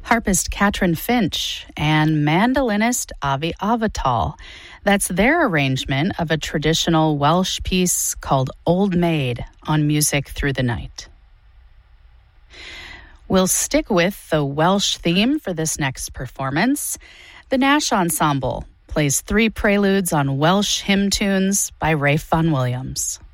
harpist Katrin Finch, and mandolinist Avi Avital. That's their arrangement of a traditional Welsh piece called Old Maid on Music Through the Night. We'll stick with the Welsh theme for this next performance. The Nash Ensemble plays 3 preludes on Welsh hymn tunes by Rafe Vaughan Williams.